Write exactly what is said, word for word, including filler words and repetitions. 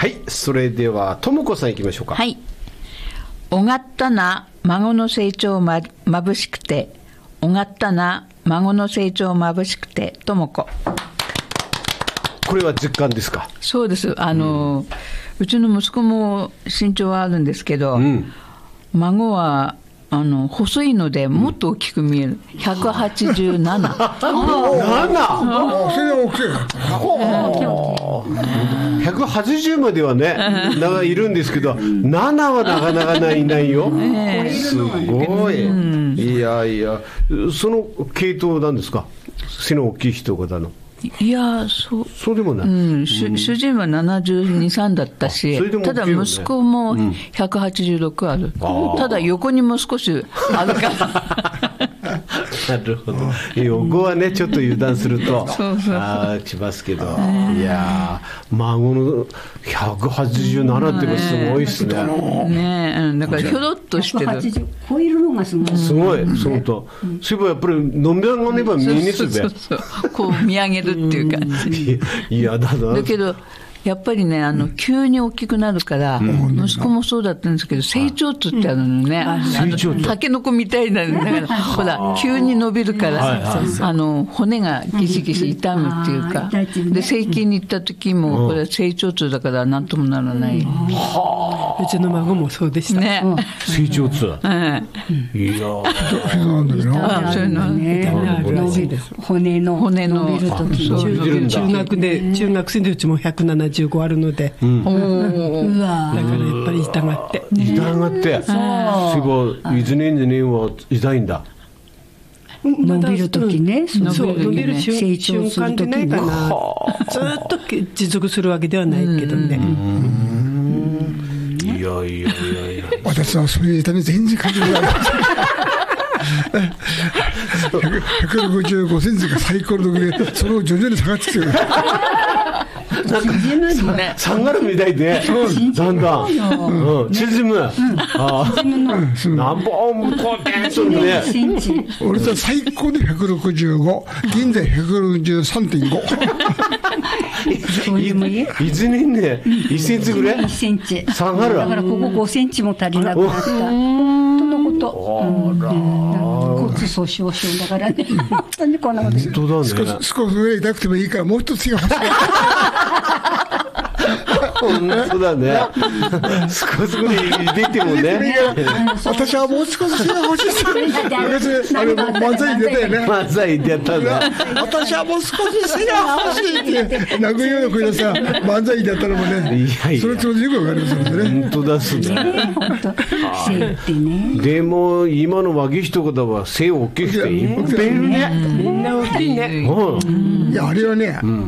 はい、それではともこさんいきましょうか。 はい。おがったな孫の成長ま眩しくて、おがったな孫の成長眩しくて、ともこ。 これは実感ですか？ そうです。あの、うん、うちの息子も身長はあるんですけど、うん、孫はあの細いのでもっと大きく見える。ひゃくはちじゅうなな。なな？ それは大きい。ひゃくはちじゅうまではね、いるんですけど、ななはなかなかないないよ。すごい。いやいや、その系統なんですか？背の大きい人がだの。 いや、そう。 そうでもない。 うん、主、うん、主人はななじゅうに、さんだったし、ね、ただ息子もひゃくはちじゅうろくある。うん、ただ横にも少しあるから。 なるほど。横はね、ちょっと油断すると、そうそうあしますけど、いや孫のひゃくはちじゅうななってすごいっすね。 ねえ、だからひょろっとしてる。ひゃくはちじゅう超えるのがすごい。 すごい、そうと。そういえばやっぱり飲み上がれば見えにすべ。 そうそうそう。こう見上げるっていう感じ。 いやだな。 だけど。やっぱりね、あの、急に大きくなるから、うん、息子もそうだったんですけど、成長痛ってあるのね。成長痛。タケノコみたいな、だから、ほら、急に伸びるから、あの、骨がギシギシ痛むっていうか、で、整形に行った時も、これ成長痛だから何ともならない。うちの孫もそうでした。 ね。 成長痛。 はい。 いやー。そういうのね。骨の。 骨の。 中学で、中学生でうちもひゃくななじゅうごあるので、うん、うわだからやっぱり痛がって、 痛がって、そういずねんずねんは痛いんだ。 伸びるときね、 そう伸びる瞬間でないかな。ずっと持続するわけではないけどね。 いやいやいやいや。 私はそういう痛み全然感じない。ひゃくろくじゅうごセンチが最高の時で、それを徐々に下がってきてる。 なんか下がるみたいで、だんだん縮む。何本もこうやってね。 俺は最高でひゃくろくじゅうご、現在ひゃくろくじゅうさんてんご。 いずれね、いっセンチぐらいいっセンチ下がる。 だからここごセンチも足りなくなった。とのこと。骨粗鬆症だからね。本当にこんなこと。 本当だね。 少しぐらい痛くてもいいから、もう一つが欲しい。 本当だね。少しぐらい出てもね。 私はもう少しが欲しい。あれ漫才に出たよね。 漫才に出たんだ。 私はもう少しが欲しいって殴るような声でさ、漫才に出たらもね。それちょうどよくわかりますよね。 本当だすね。でも今の若い人方は背大きくていっぱいいるね。 みんな大きいね。 いやあれはね、